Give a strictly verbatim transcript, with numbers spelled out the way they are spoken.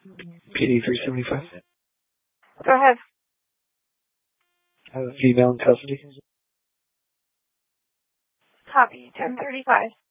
P D three seventy-five. Go ahead. I have a female in custody. Copy. ten thirty-five.